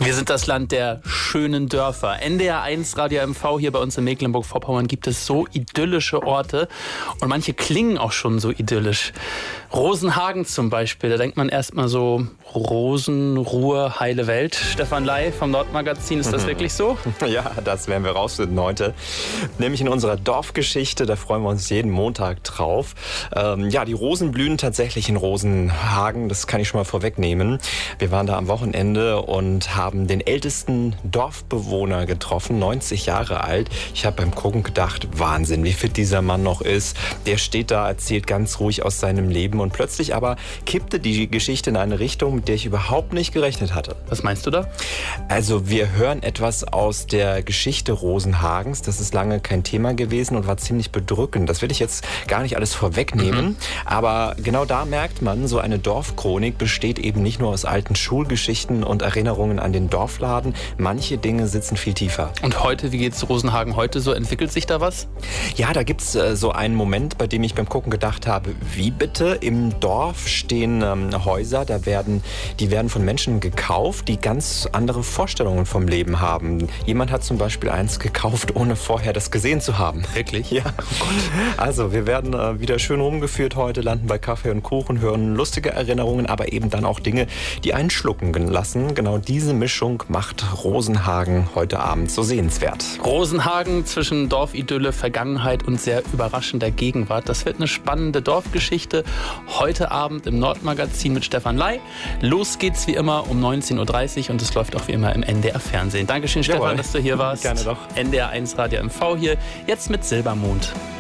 Wir sind das Land der schönen Dörfer. NDR 1 Radio MV hier bei uns in Mecklenburg-Vorpommern gibt es so idyllische Orte und manche klingen auch schon so idyllisch. Rosenhagen zum Beispiel, da denkt man erstmal so Rosen, Ruhe, heile Welt. Stefan Ley vom Nordmagazin, ist das wirklich so? Ja, das werden wir rausfinden heute. Nämlich in unserer Dorfgeschichte, da freuen wir uns jeden Montag drauf. Die Rosen blühen tatsächlich in Rosenhagen, das kann ich schon mal vorwegnehmen. Wir waren da am Wochenende und haben den ältesten Dorfbewohner getroffen, 90 Jahre alt. Ich habe beim Gucken gedacht, Wahnsinn, wie fit dieser Mann noch ist. Der steht da, erzählt ganz ruhig aus seinem Leben und plötzlich aber kippte die Geschichte in eine Richtung, mit der ich überhaupt nicht gerechnet hatte. Was meinst du da? Also wir hören etwas aus der Geschichte Rosenhagens. Das ist lange kein Thema gewesen und war ziemlich bedrückend. Das will ich jetzt gar nicht alles vorwegnehmen. Aber genau da merkt man, so eine Dorfchronik besteht eben nicht nur aus alten Schulgeschichten und Erinnerungen an den Dorfladen. Manche Dinge sitzen viel tiefer. Und heute, wie geht's Rosenhagen heute so? Entwickelt sich da was? Ja, da gibt's so einen Moment, bei dem ich beim Gucken gedacht habe, wie bitte? Im Dorf stehen Häuser, die werden von Menschen gekauft, die ganz andere Vorstellungen vom Leben haben. Jemand hat zum Beispiel eins gekauft, ohne vorher das gesehen zu haben. Wirklich? Ja. Also wir werden wieder schön rumgeführt heute, landen bei Kaffee und Kuchen, hören lustige Erinnerungen, aber eben dann auch Dinge, die einen schlucken lassen. Genau diese Mischung macht Rosenhagen heute Abend so sehenswert. Rosenhagen zwischen Dorfidylle, Vergangenheit und sehr überraschender Gegenwart. Das wird eine spannende Dorfgeschichte. Heute Abend im Nordmagazin mit Stefan Ley. Los geht's wie immer um 19.30 Uhr und es läuft auch wie immer im NDR Fernsehen. Dankeschön, Stefan, dass du hier warst. Gerne doch. NDR 1 Radio MV hier, jetzt mit Silbermond.